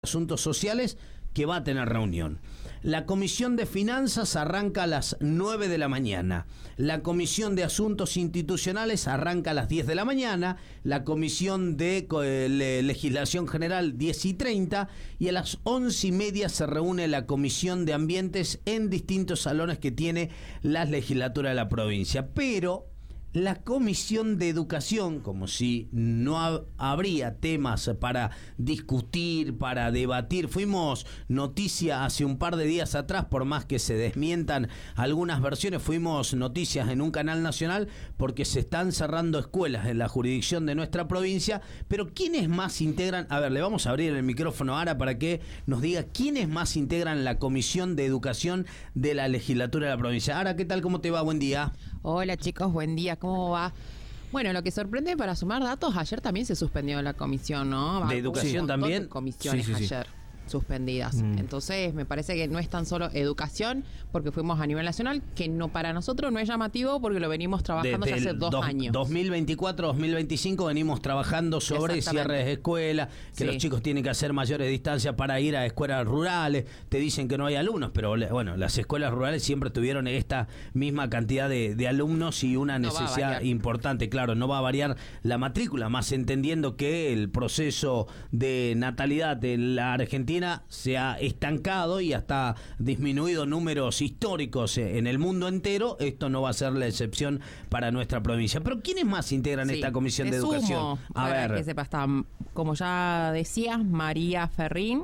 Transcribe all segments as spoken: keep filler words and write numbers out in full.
Asuntos Sociales, que va a tener reunión. La Comisión de Finanzas arranca a las nueve de la mañana. La Comisión de Asuntos Institucionales arranca a las diez de la mañana. La Comisión de eh, Legislación General diez y treinta. Y a las once y media se reúne la Comisión de Ambientes en distintos salones que tiene la legislatura de la provincia. Pero la Comisión de Educación, como si no ha, habría temas para discutir, para debatir. Fuimos noticia hace un par de días atrás, por más que se desmientan algunas versiones, fuimos noticias en un canal nacional porque se están cerrando escuelas en la jurisdicción de nuestra provincia. Pero ¿quiénes más integran? A ver, le vamos a abrir el micrófono ahora para que nos diga quiénes más integran la Comisión de Educación de la legislatura de la provincia. Ara, ¿qué tal? ¿Cómo te va? Buen día. Hola chicos, buen día, ¿cómo va? Bueno, lo que sorprende para sumar datos, ayer también se suspendió la comisión, ¿no? ¿De educación también? De comisiones sí, sí, sí. ayer suspendidas. Mm. Entonces, me parece que no es tan solo educación, porque fuimos a nivel nacional, que no para nosotros no es llamativo porque lo venimos trabajando ya hace dos do, años. dos mil veinticuatro dos mil veinticinco venimos trabajando sobre cierres de escuelas, que sí. Los chicos tienen que hacer mayores distancias para ir a escuelas rurales. Te dicen que no hay alumnos, pero bueno, las escuelas rurales siempre tuvieron esta misma cantidad de, de alumnos y una no necesidad importante. Claro, no va a variar la matrícula, más entendiendo que el proceso de natalidad en la Argentina se ha estancado y hasta disminuido números históricos en el mundo entero. Esto no va a ser la excepción para nuestra provincia. Pero ¿quiénes más integran sí, esta Comisión de Educación? Sumo, a ver, que sepa, está, como ya decías, María Ferrín.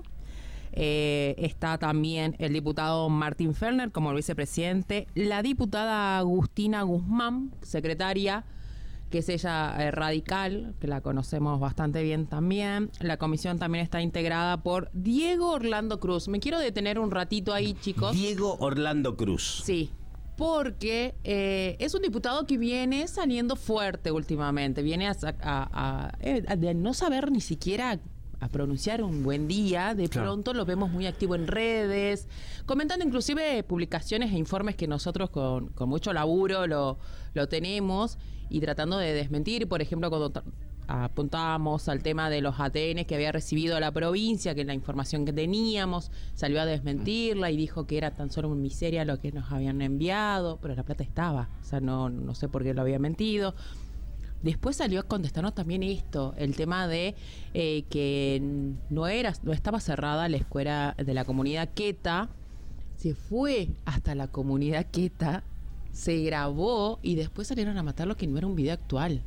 Eh, está también el diputado Martín Fellner como el vicepresidente, la diputada Agustina Guzmán, secretaria, que es ella eh, radical, que la conocemos bastante bien también. La comisión también está integrada por Diego Orlando Cruz. Me quiero detener un ratito ahí, chicos. Diego Orlando Cruz. Sí, porque eh, es un diputado que viene saliendo fuerte últimamente. Viene a, a, a, a de no saber ni siquiera a pronunciar un buen día, de claro. Pronto lo vemos muy activo en redes, comentando inclusive publicaciones e informes que nosotros con, con mucho laburo lo, lo tenemos y tratando de desmentir. Por ejemplo, cuando t- apuntábamos al tema de los A T N que había recibido la provincia, que la información que teníamos, salió a desmentirla y dijo que era tan solo una miseria lo que nos habían enviado, pero la plata estaba, o sea, no, no sé por qué lo había mentido. Después salió a contestarnos también esto, el tema de eh, que no era, no estaba cerrada la escuela de la comunidad queta, se fue hasta la comunidad queta, se grabó y después salieron a matarlo que no era un video actual.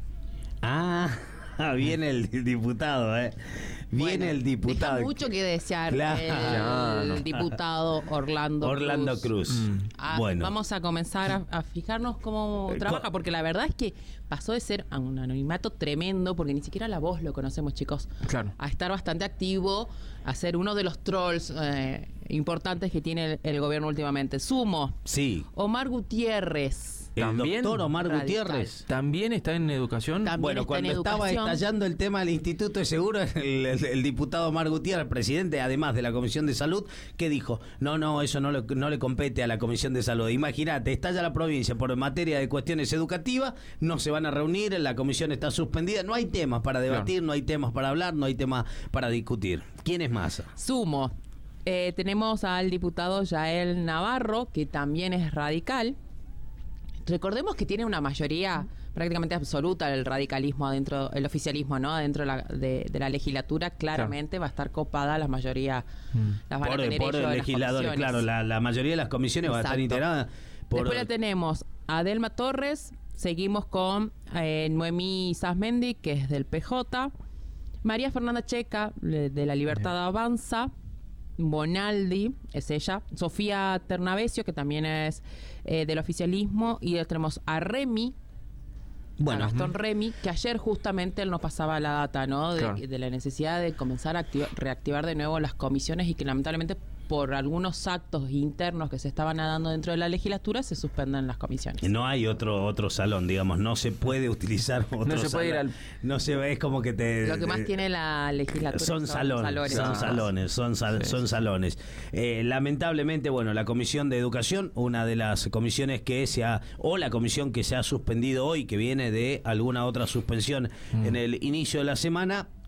Ah, viene el diputado, ¿eh? Viene bueno, el diputado. Deja mucho que desear claro. el no, no. diputado Orlando Cruz. Orlando Cruz. Mm. Ah, bueno. Vamos a comenzar a, a fijarnos cómo trabaja, porque la verdad es que pasó de ser un anonimato tremendo, porque ni siquiera la voz lo conocemos, chicos. Claro. A estar bastante activo, a ser uno de los trolls eh, importantes que tiene el, el gobierno últimamente. Sumo. Sí. Omar Gutiérrez. El ¿También? doctor Omar Radical. Gutiérrez. ¿También está en educación? También bueno, cuando estaba estallando el tema del Instituto de Seguro, el, el, el diputado Omar Gutiérrez, presidente además de la Comisión de Salud, que dijo, no, no, eso no le, no le compete a la Comisión de Salud. Imagínate, estalla la provincia por materia de cuestiones educativas, no se van a reunir, la comisión está suspendida, no hay temas para debatir, claro. No hay temas para hablar, no hay temas para discutir. ¿Quién es más? Sumo. Eh, tenemos al diputado Yael Navarro, que también es radical. Recordemos que tiene una mayoría prácticamente absoluta el radicalismo adentro, el oficialismo, ¿no? Dentro de la, de, de la legislatura, claramente claro. Va a estar copada la mayoría, mm. las van por, a tener por ellos legisladores, claro, la, la mayoría de las comisiones Exacto. Va a estar integrada por... Después la tenemos a Adelma Torres, seguimos con eh, Noemí Sasmendi, que es del P J, María Fernanda Checa, de La Libertad Bien. Avanza, Bonaldi, es ella, Sofía Ternavesio, que también es eh, del oficialismo, y tenemos a Remy, bueno, a Gastón uh-huh. Remy, que ayer justamente él nos pasaba la data, ¿no? De, claro. de la necesidad de comenzar a activa, reactivar de nuevo las comisiones y que lamentablemente por algunos actos internos que se estaban dando dentro de la legislatura se suspenden las comisiones. No hay otro otro salón, digamos, no se puede utilizar otro no se salón. Puede ir al... No se ve, es como que te... Lo que más tiene la legislatura son, son salones, salones. Son salones, son, sal, sí, son sí. salones. Eh, lamentablemente, bueno, la Comisión de Educación, una de las comisiones que se ha, o la comisión que se ha suspendido hoy, que viene de alguna otra suspensión mm. en el inicio de la semana,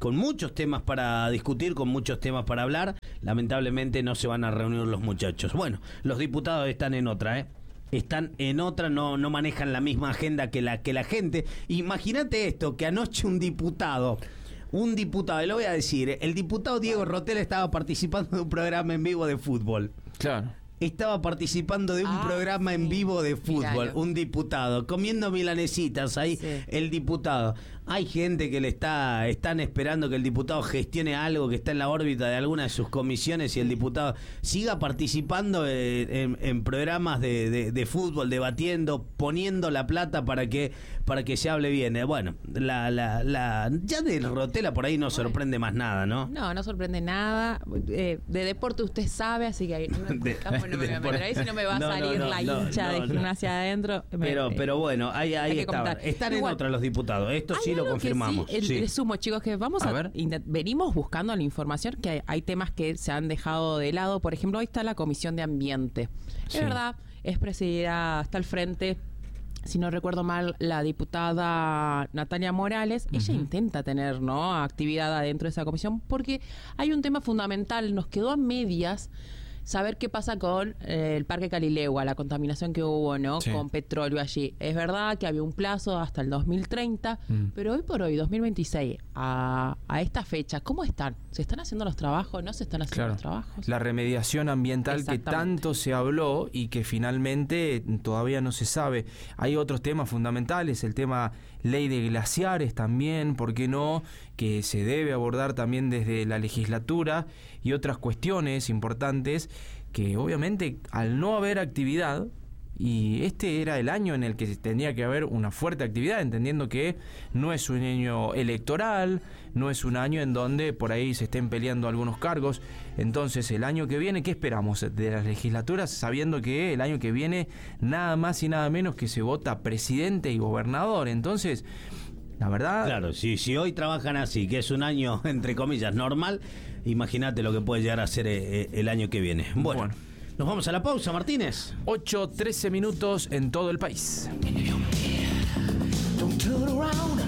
con muchos temas para discutir, con muchos temas para hablar. Lamentablemente no se van a reunir los muchachos. Bueno, los diputados están en otra, ¿eh? Están en otra, no, no manejan la misma agenda que la, que la gente. Imagínate esto, que anoche un diputado... Un diputado, y lo voy a decir, el diputado Diego Rotella estaba participando de un programa en vivo de fútbol. Claro. Estaba participando de un ah, programa sí. en vivo de fútbol, Miralo. un diputado, comiendo milanesitas ahí, Sí. el diputado. Hay gente que le está, están esperando que el diputado gestione algo que está en la órbita de alguna de sus comisiones y el diputado siga participando en, en, en programas de, de, de fútbol, debatiendo, poniendo la plata para que, para que se hable bien. Eh, Bueno, la, la, la, ya de Rotella por ahí no sorprende más nada, ¿no? No, no sorprende nada. Eh, de deporte usted sabe, así que ahí no, me- De- no me voy a meter ahí, si no me va a No, no, salir no, la no, hincha no, de no. gimnasia adentro. Me- Pero, eh, pero bueno, ahí, ahí hay que estaban. comentar. Están en Igual, otra los diputados. Esto sí hay lo algo que confirmamos. sí, el- Sí. le sumo, chicos, que vamos a, A ver. intent- venimos buscando la información, que hay, hay temas que se han dejado de lado. Por ejemplo, hoy está la Comisión de Ambiente. Sí. Es verdad, es presidida, está al frente, si no recuerdo mal, la diputada Natalia Morales. Ella intenta tener, ¿no?, actividad adentro de esa comisión, porque hay un tema fundamental, nos quedó a medias saber qué pasa con eh, el Parque Calilegua, la contaminación que hubo, ¿no?, Sí. con petróleo allí. Es verdad que había un plazo hasta el dos mil treinta, Mm. pero hoy por hoy, dos mil veintiséis, a, a esta fecha, ¿cómo están? ¿Se están haciendo los trabajos? ¿No se están haciendo Claro. los trabajos? La remediación ambiental que Exactamente. tanto se habló y que finalmente todavía no se sabe. Hay otros temas fundamentales, el tema ley de glaciares también, ¿por qué no?, que se debe abordar también desde la legislatura, y otras cuestiones importantes que obviamente al no haber actividad, y este era el año en el que tendría que haber una fuerte actividad, entendiendo que no es un año electoral, no es un año en donde por ahí se estén peleando algunos cargos. Entonces, el año que viene, ¿qué esperamos de las legislaturas? Sabiendo que el año que viene nada más y nada menos que se vota presidente y gobernador. Entonces, la verdad... Claro, si, si hoy trabajan así, que es un año, entre comillas, normal, imagínate lo que puede llegar a ser eh, el año que viene. Bueno, Bueno. nos vamos a la pausa, Martínez. ocho trece minutos en todo el país. Don't turn around